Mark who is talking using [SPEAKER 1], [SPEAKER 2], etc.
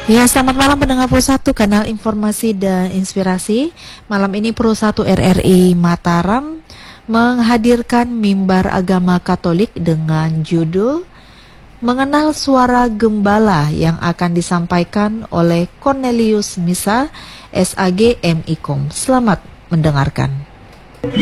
[SPEAKER 1] Ya, selamat malam pendengar Pro 1 Kanal Informasi dan Inspirasi. Malam ini Pro 1 RRI Mataram menghadirkan mimbar agama Katolik dengan judul Mengenal Suara Gembala yang akan disampaikan oleh Cornelius Misa, SAG MIKOM. Selamat mendengarkan.